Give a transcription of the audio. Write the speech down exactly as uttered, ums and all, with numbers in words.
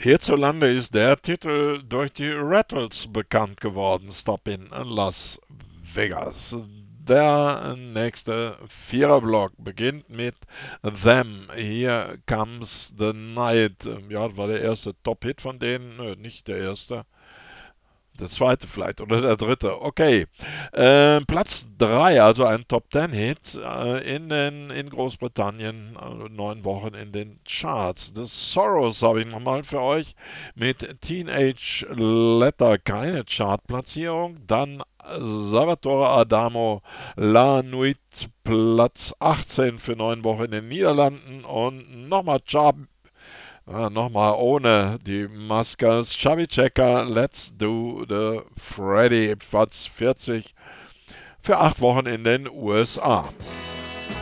Hierzulande ist der Titel durch die Rattles bekannt geworden, Stop in Las Vegas. Der nächste Viererblock beginnt mit Them, Here Comes the Night. Ja, das war der erste Top-Hit von denen, nö, nicht der erste. Der zweite vielleicht oder der dritte. Okay. Äh, Platz drei, also ein Top Ten Hit äh, in, den, in Großbritannien, also neun Wochen in den Charts. The Sorrows habe ich nochmal für euch mit Teenage Letter, keine Chartplatzierung. Dann Salvatore Adamo, La Nuit, Platz achtzehn für neun Wochen in den Niederlanden und nochmal Chart. Ah, nochmal ohne die Maskas. Chubby Checker, Let's Do the Freddy, Platz vierzig für acht Wochen in den U S A.